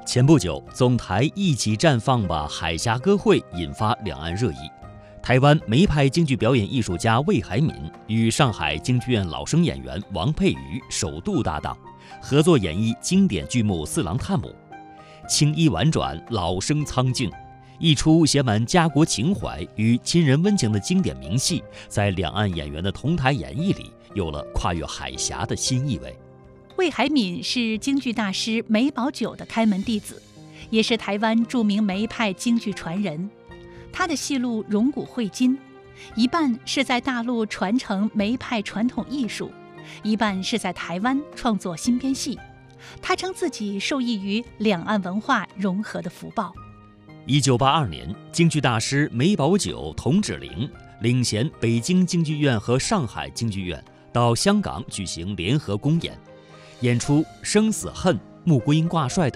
前不久，总台一起绽放吧海峡歌会引发两岸热议。台湾梅派京剧表演艺术家魏海敏与上海京剧院老生演员王佩瑜首度搭档，合作演绎经典剧目《四郎探母》，青衣婉转，老生苍劲，一出写满家国情怀与亲人温情的经典名戏，在两岸演员的同台演绎里，有了跨越海峡的新意味。 魏海敏是京剧大师梅葆玖的开门弟子，也是台湾著名梅派京剧传人。他的戏路荣古汇今，一半是在大陆传承梅派传统艺术，一半是在台湾创作新编戏。他称自己受益于两岸文化融合的福报。 1982年，京剧大师梅葆玖、童芷苓领衔北京京剧院和上海京剧院到香港举行联合公演，演出《生死恨》《穆桂英挂帅》等